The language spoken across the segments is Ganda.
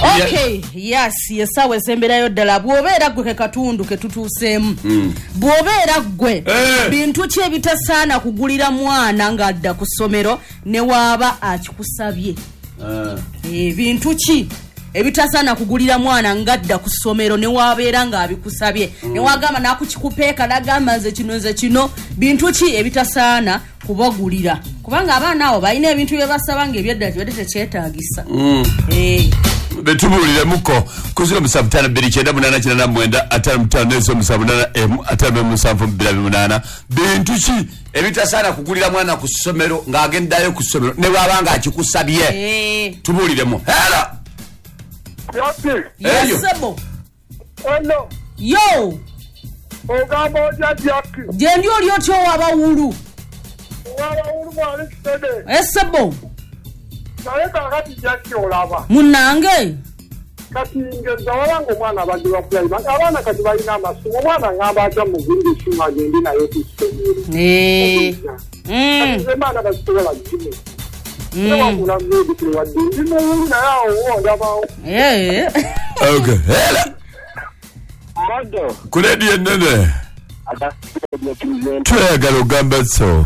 Okay, yes, yesawe semberayo ddala bw'obeera gwe katundu ke tutuuseemu. Bw'obeera gwe bintu ki ebitasaana kugulira mwana ng'adda ku ssomero ne waaba akikusabye. Bintu ki ebitasaana kugulira mwana ng'adda ku ssomero ne waabeera ng'abikusabye. Ne wagamba nakukikupeeka nagamba nze kino bintu ki ebitasaana kubagulira. Kubanga abaana abo balina ebintu bye basaba ng'ebyadda kibadde tekyetaagisa. Betubulire muko kuzira musabutana beri chenda munana china mwenda atana mutano ezo musabunana atana musanvu bila munana bintu ki ebitasana kugulira mwana ku ssomero ng'agendayo ku ssomero ne babanga akikusabye tubuliremu hera yes sebo hello yo ogamba ojjaki jendi oli otyo wabawulu mwali kitede esebo naye kakati jaki olaba munange kati ngeza walango mwana bagiwa fulani abaana kati balina amasumo mwana ngamba aja mu bindi shuma agende naye ku ssomero kati baana basobola kimu wakula mmedi kiwadde ndimuwulu naye awo ndabawo okay hela mado kuledi enene twegalo gamba so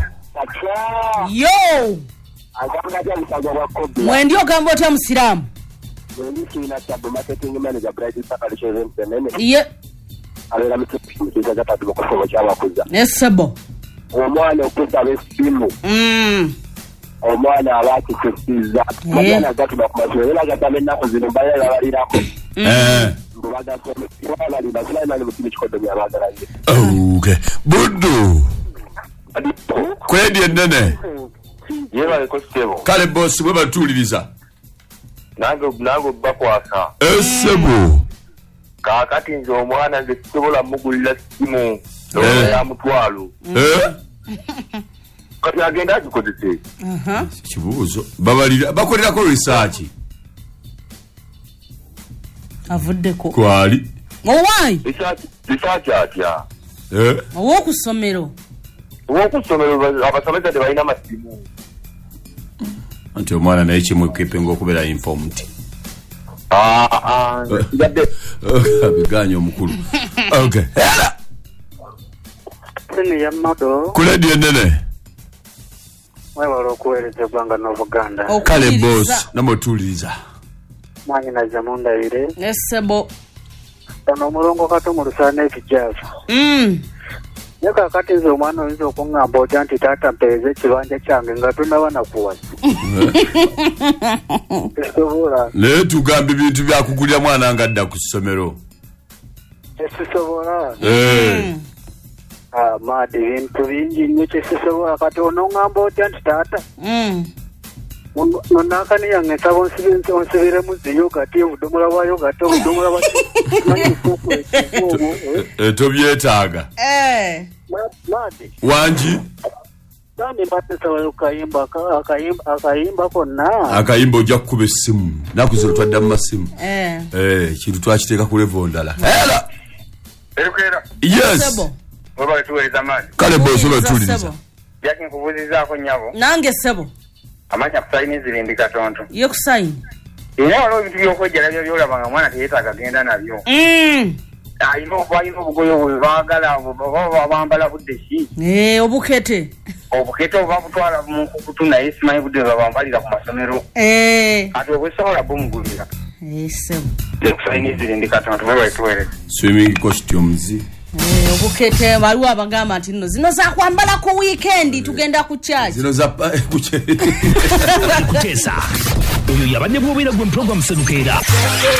yo aganga ja msaga wa kobi mwendi ogamba otya musiramu mwendi kina tabu marketing manager Bright Sakali Chezen Penene ye alera mitikiza za tabu ko cyaba kuza nesebo omwana okuza besimu omwana abaki kusiza mwana gatu bakumasho era gata menna kuzino bayala balirako ngobaga ko wala libasila na mutimi chikodo byabagalaje okay budu kwedi enene yewa ko sebo kale boss bwe batuliriza nango bakwasa esebo kakati nze omwana nze sisobola mugulira simu ya mutwalo kati agenda akikozese kibuuzo babalira bakolerako research avuddeko kwali owai research atya owoku ssomero abasomesa tebalina amasimu anti omwana naye kimwe kepenga okubeera informed abiganya omukulu okay hela ya mado kuledi enene wewala okuweerezebwa nga n'obuganda kale boss namotuliriza mwanyi najja mundabire nesebo ono omulongo kato mu lusaana ekijaavu naye kakati nze omwana oyinza okuŋŋamba otya nti taata mpeeze ekibanja kyange nga tonaba nakuwasa tekisobola naye tugamba ebintu byakugulira mwana nga adda ku ssomero tekisobola maadi bintu bingi nnyo kyesisobola kati onoŋŋamba otya nti taata nonakani yange nsaba onsibiremu ziyogati obudomola bwa yogati obudomola bwa tobyetaaga maadi wangi kandi mbatesabayo akayimba konna akayimba ojja kukuba essimu naku zino twadda mu masimu kintu twakiteeka ku levo ndala hela yes oba tuweereza maani kale bosi oba tuliriza yaki nkubuuzizaako nnyabo nange sebo amanya kusayini zirindi katonto ye kusayini era waliwo ebintu byokwejjala byo byolaba nga mwana teyeetaaga genda nabyo alina obugoye obwo baagala oba bambala budde ki obukete oba butwala mukukutu naye simanyi budde babambalira ku masomero ati obwesobola bumugulira sebo kusayini zirindi katonto bwe baituweereza swimming costumes obukete waliwo abagamba nti nno zino zakwambala ku weekend tugenda ku church zino za kutesa oyo yabadde bw'obeera gwe program sedukeera